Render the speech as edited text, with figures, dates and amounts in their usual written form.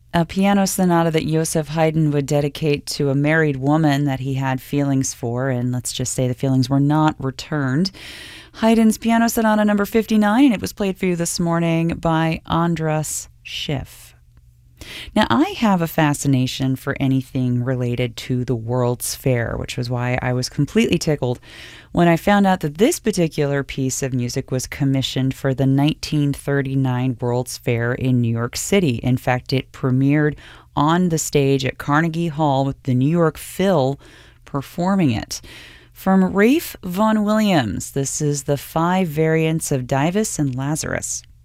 A piano sonata that Joseph Haydn would dedicate to a married woman that he had feelings for, and let's just say the feelings were not returned. Haydn's Piano Sonata number 59, and it was played for you this morning by Andras Schiff. Now, I have a fascination for anything related to the World's Fair, which was why I was completely tickled when I found out that this particular piece of music was commissioned for the 1939 World's Fair in New York City. In fact, it premiered on the stage at Carnegie Hall with the New York Phil performing it. From Rafe Vaughan Williams, this is the 5 variants of Dives and Lazarus.